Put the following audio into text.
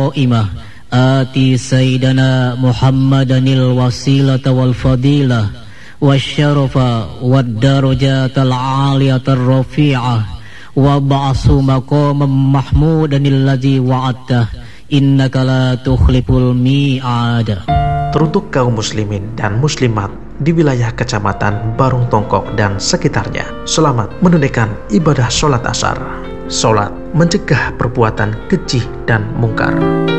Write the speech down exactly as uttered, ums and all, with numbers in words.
qa'imah ati sayyidana Muhammadanil wasilata wal fadilah wasyarafa wad darajatal aliyatar rafi'ah wa ba'su maqamam mahmudanil ladzi wa'adta innaka la tukhliful mi'ad. Teruntuk kaum muslimin dan muslimat di wilayah Kecamatan Barung Tongkok dan sekitarnya, selamat menunaikan ibadah sholat asar. Sholat mencegah perbuatan keji dan mungkar.